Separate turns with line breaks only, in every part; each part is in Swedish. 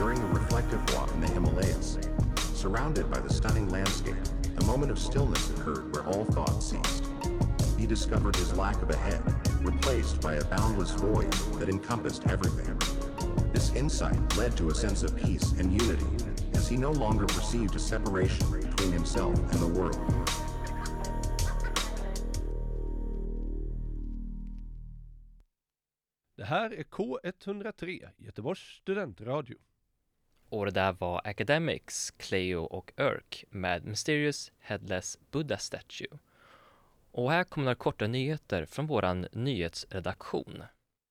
during a reflective walk in the Himalayas. Surrounded by the stunning landscape, a moment of stillness occurred where all thought ceased. He discovered his lack of a head, replaced by a boundless void that encompassed everything. This insight led to a sense of peace and unity, as he no longer perceived a separation between himself and the world.
Det här är K103, Göteborgs studentradio.
Och det där var Academics, Cleo och Urk med Mysterious Headless Buddha Statue. Och här kommer några korta nyheter från våran nyhetsredaktion.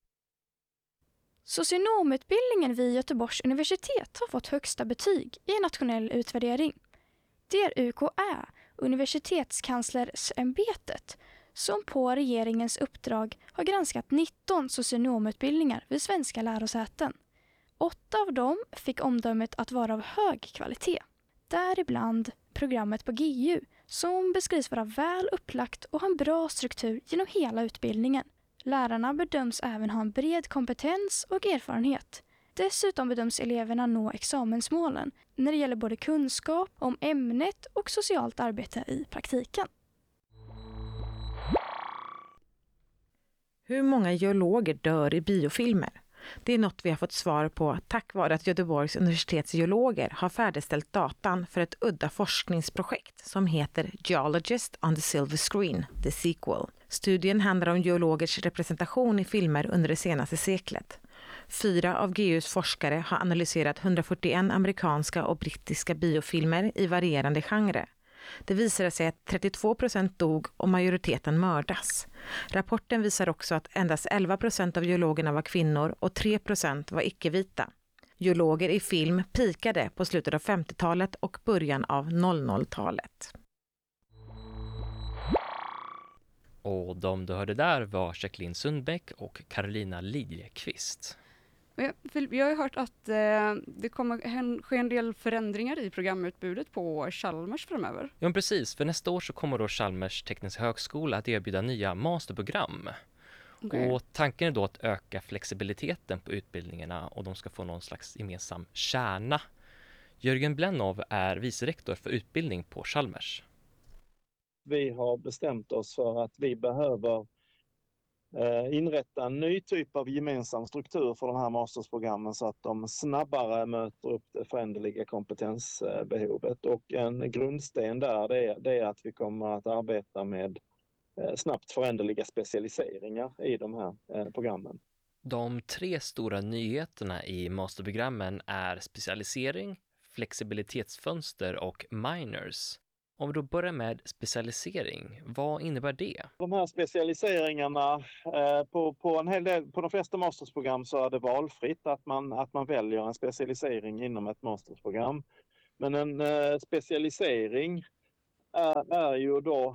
Socionomutbildningen vid Göteborgs universitet har fått högsta betyg i en nationell utvärdering. Det är UKÄ, Universitetskanslersämbetet, som på regeringens uppdrag har granskat 19 socionomutbildningar vid svenska lärosäten. 8 av dem fick omdömet att vara av hög kvalitet. Däribland programmet på GU, som beskrivs vara väl upplagt och ha en bra struktur genom hela utbildningen. Lärarna bedöms även ha en bred kompetens och erfarenhet. Dessutom bedöms eleverna nå examensmålen när det gäller både kunskap om ämnet och socialt arbete i praktiken.
Hur många geologer dör i biofilmer? Det är något vi har fått svar på tack vare att Göteborgs universitets geologer har färdigställt datan för ett udda forskningsprojekt som heter Geologist on the Silver Screen, the sequel. Studien handlar om geologers representation i filmer under det senaste seklet. 4 av GUs forskare har analyserat 141 amerikanska och brittiska biofilmer i varierande genre. Det visade sig att 32% dog och majoriteten mördas. Rapporten visar också att endast 11% av geologerna var kvinnor och 3% var icke-vita. Geologer i film pikade på slutet av 50-talet och början av 00-talet.
Och de du hörde där var Jacqueline Sundbäck och Carolina Liljekvist.
Jag har hört att det kommer ske en del förändringar i programutbudet på Chalmers framöver.
Ja, precis. För nästa år så kommer då Chalmers tekniska högskola att erbjuda nya masterprogram. Okay. Och tanken är då att öka flexibiliteten på utbildningarna och de ska få någon slags gemensam kärna. Jörgen Blennow är vicerektor för utbildning på Chalmers.
Vi har bestämt oss för att vi behöver inrätta en ny typ av gemensam struktur för de här mastersprogrammen så att de snabbare möter upp det föränderliga kompetensbehovet. Och en grundsten där det är att vi kommer att arbeta med snabbt föränderliga specialiseringar i de här programmen.
De 3 stora nyheterna i masterprogrammen är specialisering, flexibilitetsfönster och minors. Om vi då börjar med specialisering, vad innebär det?
De här specialiseringarna på en hel del, på de flesta mastersprogram så är det valfritt att man väljer en specialisering inom ett mastersprogram. Men en specialisering är ju då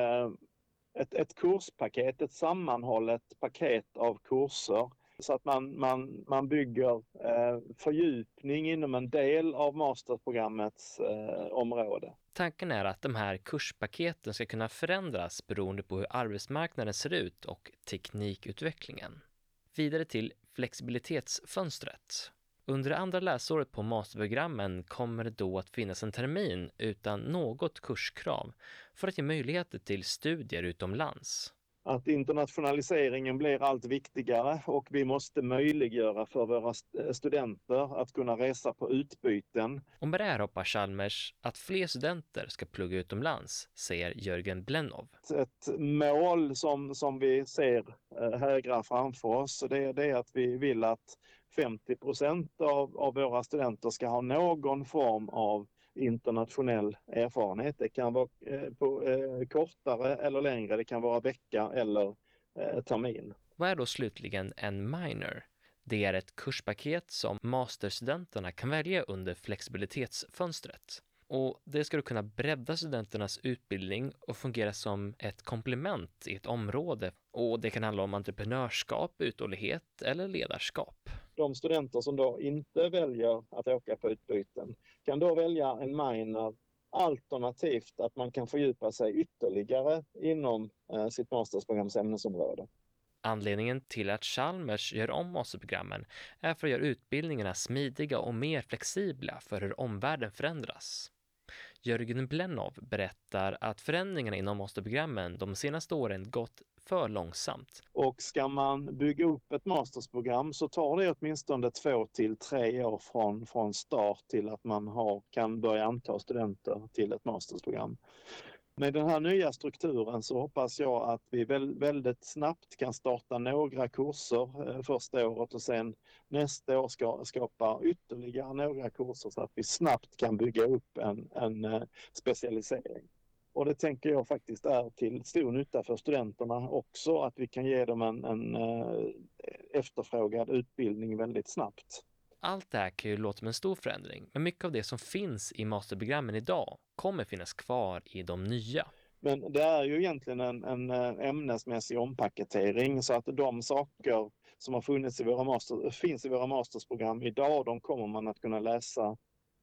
ett kurspaket, ett sammanhållet paket av kurser. Så att man bygger fördjupning inom en del av masterprogrammets område.
Tanken är att de här kurspaketen ska kunna förändras beroende på hur arbetsmarknaden ser ut och teknikutvecklingen. Vidare till flexibilitetsfönstret. Under det andra läsåret på masterprogrammen kommer det då att finnas en termin utan något kurskrav för att ge möjligheter till studier utomlands.
Att internationaliseringen blir allt viktigare och vi måste möjliggöra för våra studenter att kunna resa på utbyten.
Och med det här hoppas Chalmers att fler studenter ska plugga utomlands, säger Jörgen Blennow.
Ett mål som vi ser hägra framför oss, det är att vi vill att 50% av våra studenter ska ha någon form av internationell erfarenhet. Det kan vara kortare eller längre, det kan vara vecka eller termin.
Vad är då slutligen en minor? Det är ett kurspaket som masterstudenterna kan välja under flexibilitetsfönstret. Och det ska då kunna bredda studenternas utbildning och fungera som ett komplement i ett område. Och det kan handla om entreprenörskap, uthållighet eller ledarskap.
De studenter som då inte väljer att åka på utbyten kan då välja en minor, alternativt att man kan fördjupa sig ytterligare inom sitt mastersprograms ämnesområde.
Anledningen till att Chalmers gör om masterprogrammen är för att göra utbildningarna smidiga och mer flexibla för hur omvärlden förändras. Jörgen Blennow berättar att förändringarna inom masterprogrammen de senaste åren gått för långsamt.
Och ska man bygga upp ett mastersprogram så tar det åtminstone 2 till 3 år från start till att man kan börja anta studenter till ett mastersprogram. Med den här nya strukturen så hoppas jag att vi väldigt snabbt kan starta några kurser första året och sen nästa år ska skapa ytterligare några kurser så att vi snabbt kan bygga upp en specialisering. Och det tänker jag faktiskt är till stor nytta för studenterna också, att vi kan ge dem en efterfrågad utbildning väldigt snabbt.
Allt det här kan ju låta som en stor förändring, men mycket av det som finns i masterprogrammen idag kommer finnas kvar i de nya.
Men det är ju egentligen en ämnesmässig ompaketering, så att de saker som har finns i våra mastersprogram idag, de kommer man att kunna läsa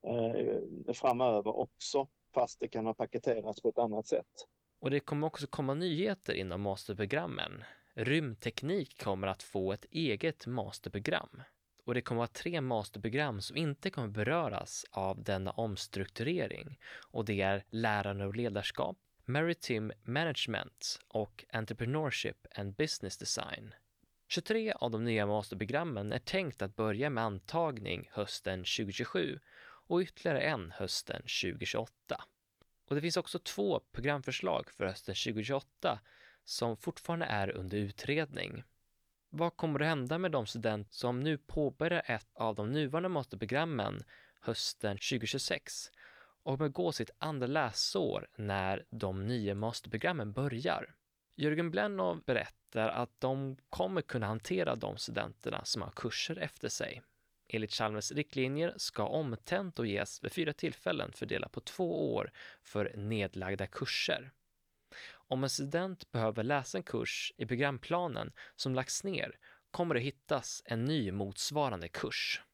framöver också, fast det kan ha paketerats på ett annat sätt.
Och det kommer också komma nyheter inom masterprogrammen. Rymdteknik kommer att få ett eget masterprogram. Och det kommer vara 3 masterprogram som inte kommer beröras av denna omstrukturering. Och det är lärande och ledarskap, maritime management och entrepreneurship and business design. 23 av de nya masterprogrammen är tänkt att börja med antagning hösten 2027 och ytterligare en hösten 2028. Och det finns också 2 programförslag för hösten 2028 som fortfarande är under utredning. Vad kommer att hända med de studenter som nu påbörjar ett av de nuvarande masterprogrammen hösten 2026 och kommer gå sitt andra läsår när de nya masterprogrammen börjar? Jörgen Blennow berättar att de kommer kunna hantera de studenterna som har kurser efter sig. Enligt Chalmers riktlinjer ska omtento ges vid 4 tillfällen fördelat på 2 år för nedlagda kurser. Om en student behöver läsa en kurs i programplanen som lagts ner kommer det hittas en ny motsvarande kurs.